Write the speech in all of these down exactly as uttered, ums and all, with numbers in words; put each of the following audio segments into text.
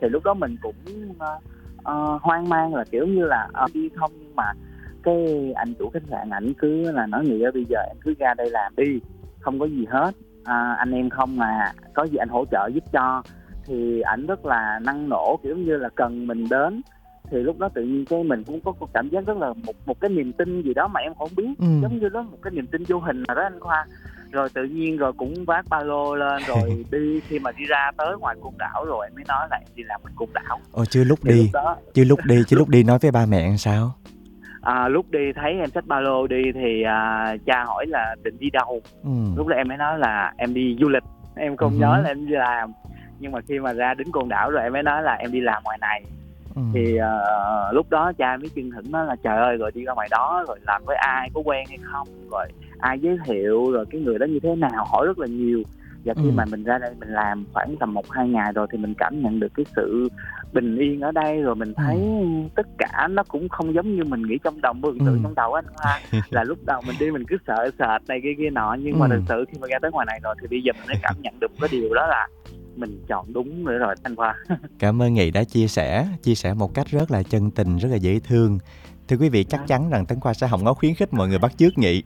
Thì lúc đó mình cũng ờ, ờ, hoang mang là kiểu như là ờ, đi không, nhưng mà cái anh chủ khách sạn ảnh cứ là nói Nghĩa bây giờ em cứ ra đây làm đi, không có gì hết, à, anh em không mà có gì anh hỗ trợ giúp cho. Thì ảnh rất là năng nổ, kiểu như là cần mình đến. Thì lúc đó tự nhiên cái mình cũng có có cảm giác rất là một một cái niềm tin gì đó mà em không biết, Ừm. giống như đó một cái niềm tin vô hình nào đó anh Khoa. Rồi tự nhiên rồi cũng vác ba lô lên rồi đi, khi mà đi ra tới ngoài Côn Đảo rồi em mới nói là em đi làm bên Côn Đảo. Ồ, chưa lúc Thì lúc đi, đó chưa lúc đi, chưa lúc lúc đi nói với ba mẹ làm sao? à, lúc đi thấy em xách ba lô đi thì à, cha hỏi là định đi đâu. Ừm. Lúc đó em mới nói là em đi du lịch, em Ừm không nhớ hứm. là em đi làm. Nhưng mà khi mà ra đến Côn Đảo rồi em mới nói là em đi làm ngoài này. Ừm. Thì uh, lúc đó cha mới chưng hửng nói là trời ơi, rồi đi ra ngoài đó rồi làm với ai, có quen hay không, rồi ai giới thiệu, rồi cái người đó như thế nào, hỏi rất là nhiều. Và khi Ừm. mà mình ra đây mình làm khoảng tầm một hai ngày rồi thì mình cảm nhận được cái sự bình yên ở đây, rồi mình thấy Ừm. tất cả nó cũng không giống như mình nghĩ trong đầu, mường tượng Ừm. trong đầu anh Hoa. Là lúc đầu mình đi mình cứ sợ sệt này kia kia nọ, nhưng mà thực Ừm. sự khi mà ra tới ngoài này rồi thì bây giờ mình mới cảm nhận được cái điều đó là mình chọn đúng rồi rồi anh Khoa. Cảm ơn Nghị đã chia sẻ, chia sẻ một cách rất là chân tình, rất là dễ thương. Thưa quý vị, chắc chắn rằng Tấn Khoa sẽ không có khuyến khích mọi người bắt chước Nghị.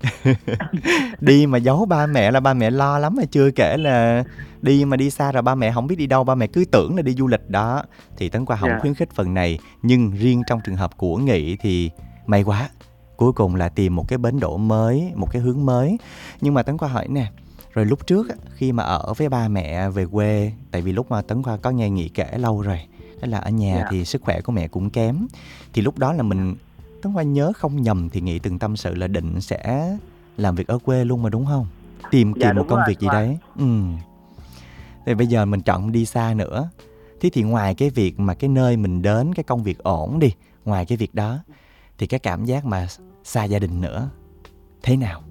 Đi mà giấu ba mẹ là ba mẹ lo lắm, mà chưa kể là đi mà đi xa rồi ba mẹ không biết đi đâu, ba mẹ cứ tưởng là đi du lịch đó. Thì Tấn Khoa không Dạ. khuyến khích phần này, nhưng riêng trong trường hợp của Nghị thì may quá, cuối cùng là tìm một cái bến đỗ mới, một cái hướng mới. Nhưng mà Tấn Khoa hỏi nè, rồi lúc trước á, khi mà ở với ba mẹ về quê, tại vì lúc mà Tấn Khoa có nghe Nghị kể lâu rồi, đó là ở nhà Dạ. thì sức khỏe của mẹ cũng kém. Thì lúc đó là mình, Tấn Khoa nhớ không nhầm thì Nghị từng tâm sự là định sẽ làm việc ở quê luôn mà đúng không? Tìm Dạ tìm một đúng rồi công anh việc gì Khoa. đấy. Ừ. Thì bây giờ mình chọn đi xa nữa. Thế thì ngoài cái việc mà cái nơi mình đến, cái công việc ổn đi, ngoài cái việc đó, thì cái cảm giác mà xa gia đình nữa, thế nào?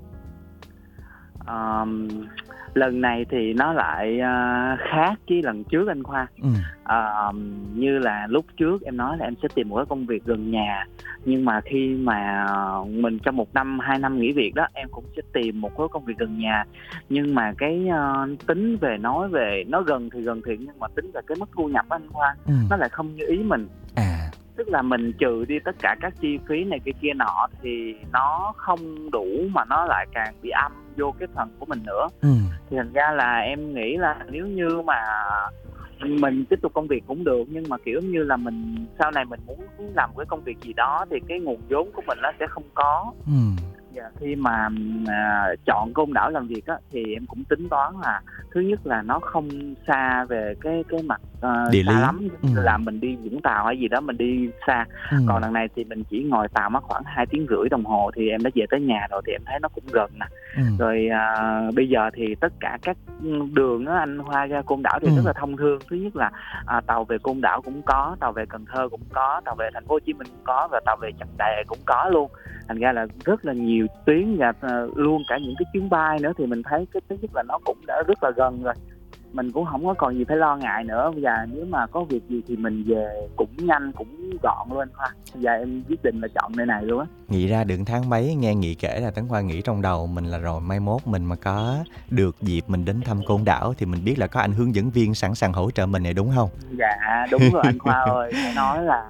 Um, lần này thì nó lại uh, khác với lần trước anh Khoa. Ừ. Uh, như là lúc trước em nói là em sẽ tìm một cái công việc gần nhà, nhưng mà khi mà mình trong một năm hai năm nghỉ việc đó, em cũng sẽ tìm một cái công việc gần nhà. Nhưng mà cái uh, tính về nói về nó gần thì gần thiệt, nhưng mà tính về cái mức thu nhập anh Khoa, Ừ. nó lại không như ý mình. À. Tức là mình trừ đi tất cả các chi phí này kia kia nọ thì nó không đủ, mà nó lại càng bị âm vô cái phần của mình nữa. Ừ. Thì thành ra là em nghĩ là nếu như mà mình tiếp tục công việc cũng được, nhưng mà kiểu như là mình sau này mình muốn làm cái công việc gì đó thì cái nguồn vốn của mình nó sẽ không có. Ừ. Và khi mà à, chọn Côn Đảo làm việc á, thì em cũng tính toán là thứ nhất là nó không xa về cái cái mặt uh, Địa xa lý. lắm, Ừ. là mình đi Vũng Tàu hay gì đó mình đi xa. Ừ. Còn lần này thì mình chỉ ngồi tàu mất khoảng hai tiếng rưỡi đồng hồ thì em đã về tới nhà rồi, thì em thấy nó cũng gần nè. Ừ. Rồi à, bây giờ thì tất cả các đường á anh Hoa ra Côn Đảo thì Ừ. rất là thông thương. Thứ nhất là à, tàu về Côn Đảo cũng có, tàu về Cần Thơ cũng có, tàu về Thành phố Hồ Chí Minh cũng có, và tàu về Trần Đề cũng có luôn. Thành ra là rất là nhiều tuyến, và uh, luôn cả những cái chuyến bay nữa, thì mình thấy cái thứ nhất là nó cũng đã rất là gần rồi, mình cũng không có còn gì phải lo ngại nữa. Và nếu mà có việc gì thì mình về cũng nhanh cũng gọn luôn anh Khoa. Giờ em quyết định là chọn nơi này luôn á. Nghĩ ra được tháng mấy nghe Nghị kể là Tấn Khoa nghĩ trong đầu mình là rồi mai mốt mình mà có được dịp mình đến thăm Côn Đảo thì mình biết là có anh hướng dẫn viên sẵn sàng hỗ trợ mình này đúng không? Dạ đúng rồi anh Khoa ơi, phải nói là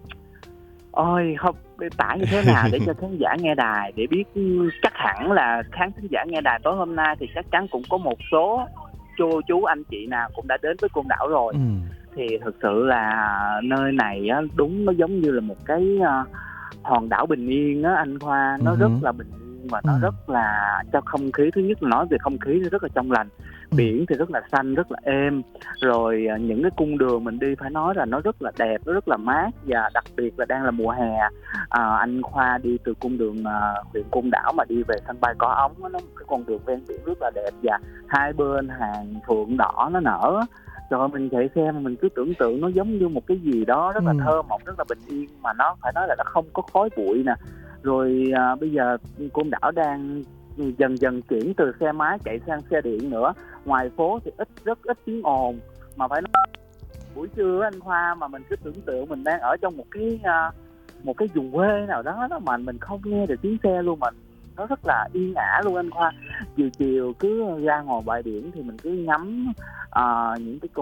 ôi không tả như thế nào để cho khán giả nghe đài để biết. Chắc hẳn là khán thính giả nghe đài tối hôm nay thì chắc chắn cũng có một số cô chú anh chị nào cũng đã đến với Côn Đảo rồi. Ừ. Thì thực sự là nơi này á, đúng nó giống như là một cái uh, hòn đảo bình yên á anh Khoa. Nó Ừ. rất là bình yên và Ừ. nó rất là cho không khí. Thứ nhất là nói về không khí nó rất là trong lành. Ừ. Biển thì rất là xanh, rất là êm. Rồi uh, những cái cung đường mình đi phải nói là nó rất là đẹp, nó rất là mát. Và đặc biệt là đang là mùa hè, uh, anh Khoa đi từ cung đường uh, huyện Côn Đảo mà đi về sân bay Có Ống, nó một cái con đường ven biển rất là đẹp, và hai bên hàng phượng đỏ nó nở. Rồi mình chạy xe mà mình cứ tưởng tượng nó giống như một cái gì đó rất là Ừ. thơ mộng, rất là bình yên, mà nó phải nói là nó không có khói bụi nè. Rồi à, bây giờ Côn Đảo đang dần dần chuyển từ xe máy chạy sang xe điện nữa. Ngoài phố thì ít rất ít tiếng ồn, mà phải nói buổi trưa anh Khoa mà mình cứ tưởng tượng mình đang ở trong một cái à, một cái vùng quê nào đó, đó mà mình không nghe được tiếng xe luôn, mà nó rất là yên ả luôn anh Khoa. Chiều chiều cứ ra ngồi bãi biển thì mình cứ ngắm uh, những cái